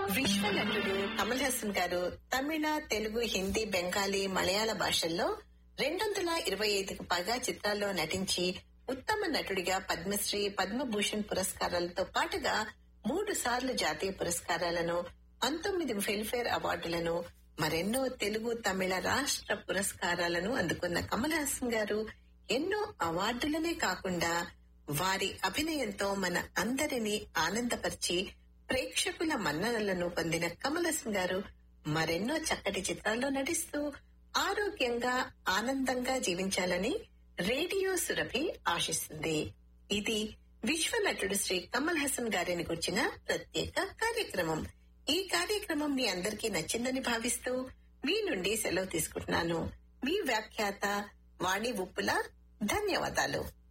విశ్వ నటుడు కమల్ హాసన్ గారు తమిళ, తెలుగు, హిందీ, బెంగాలీ, మలయాళ భాషల్లో 225కు పైగా చిత్రాల్లో నటించి ఉత్తమ నటుడిగా పద్మశ్రీ, పద్మభూషణ్ పురస్కారాలతో పాటుగా 3 సార్లు జాతీయ పురస్కారాలను, 19 ఫిల్మ్ఫేర్ అవార్డులను, మరెన్నో తెలుగు, తమిళ రాష్ట్ర పురస్కారాలను అందుకున్న కమల్ హాసన్ గారు ఎన్నో అవార్డులనే కాకుండా వారి అభినయంతో మన అందరినీ ఆనందపరిచి ప్రేక్షకుల మన్ననలను పొందిన కమల్ హాసన్ గారు మరెన్నో చక్కటి చిత్రాల్లో నటిస్తూ ఆరోగ్యంగా, ఆనందంగా జీవించాలని రేడియో సురభి ఆశిస్తుంది. ఇది విశ్వ నటుడు శ్రీ కమల్ హాసన్ గారిని గుర్చిన ప్రత్యేక కార్యక్రమం. ఈ కార్యక్రమం మీ అందరికీ నచ్చిందని భావిస్తూ మీ నుండి సెలవు తీసుకుంటున్నాను. మీ వ్యాఖ్యాత వాణి ఉప్పుల. ధన్యవాదాలు.